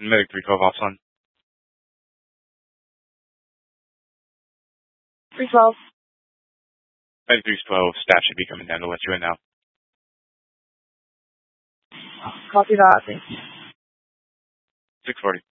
Medic 312 off on. 312. Medic 312, staff should be coming down to let you in now. Copy that. 640.